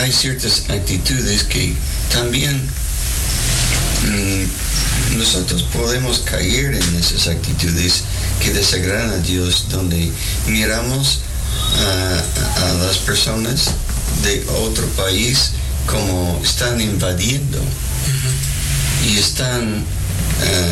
hay ciertas actitudes que también nosotros podemos caer en esas actitudes que desagradan a Dios, donde miramos a las personas de otro país como están invadiendo y están